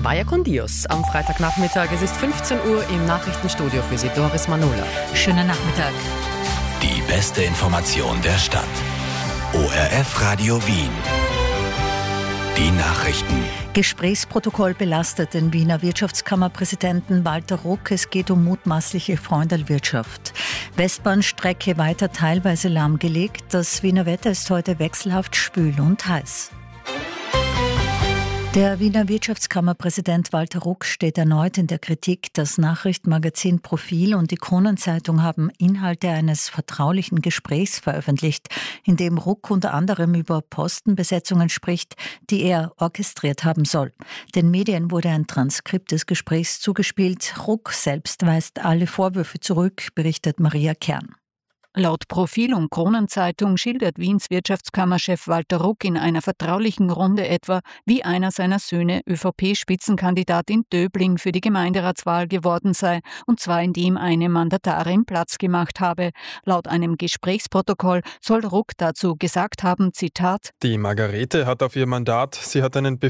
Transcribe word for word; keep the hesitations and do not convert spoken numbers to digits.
Maya Condios am Freitagnachmittag. Es ist fünfzehn Uhr im Nachrichtenstudio für Sie Doris Manula. Schönen Nachmittag. Die beste Information der Stadt. O R F Radio Wien. Die Nachrichten. Gesprächsprotokoll belastet den Wiener Wirtschaftskammerpräsidenten Walter Ruck. Es geht um mutmaßliche Freundelwirtschaft. Westbahnstrecke weiter teilweise lahmgelegt. Das Wiener Wetter ist heute wechselhaft schwül und heiß. Der Wiener Wirtschaftskammerpräsident Walter Ruck steht erneut in der Kritik. Das Nachrichtenmagazin Profil und die Kronenzeitung haben Inhalte eines vertraulichen Gesprächs veröffentlicht, in dem Ruck unter anderem über Postenbesetzungen spricht, die er orchestriert haben soll. Den Medien wurde ein Transkript des Gesprächs zugespielt. Ruck selbst weist alle Vorwürfe zurück, berichtet Maria Kern. Laut Profil und Kronenzeitung schildert Wiens Wirtschaftskammerchef Walter Ruck in einer vertraulichen Runde etwa, wie einer seiner Söhne ÖVP-Spitzenkandidat in Döbling für die Gemeinderatswahl geworden sei, und zwar indem eine Mandatarin Platz gemacht habe. Laut einem Gesprächsprotokoll soll Ruck dazu gesagt haben, Zitat: Die Margarete hat auf ihr Mandat, sie hat einen Befehl